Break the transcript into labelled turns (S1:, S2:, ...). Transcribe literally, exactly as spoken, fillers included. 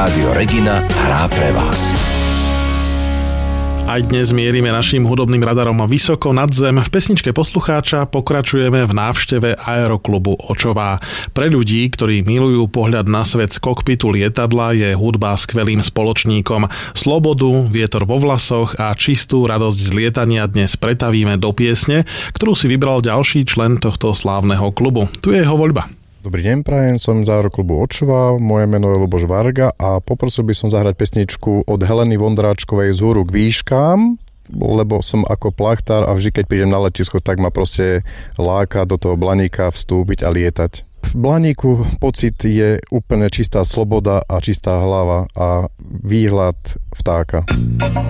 S1: Rádio Regina hrá pre vás.
S2: Aj dnes mierime našim hudobným radarom vysoko nad zem. V pesničke poslucháča pokračujeme v návšteve aeroklubu Očová. Pre ľudí, ktorí milujú pohľad na svet z kokpitu lietadla, je hudba skvelým spoločníkom. Slobodu, vietor vo vlasoch a čistú radosť z lietania dnes pretavíme do piesne, ktorú si vybral ďalší člen tohto slávneho klubu. Tu je jeho voľba.
S3: Dobrý deň, prajem, som z aeroklubu Očová, moje meno je Ľuboš Varga a poprosil by som zahrať pesničku od Heleny Vondráčkovej Zhúru k výškám, lebo som ako plachtár a vždy, keď prídem na letisko, tak ma proste láka do toho Blaníka vstúpiť a lietať. V Blaníku pocit je úplne čistá sloboda a čistá hlava a výhľad vtáka.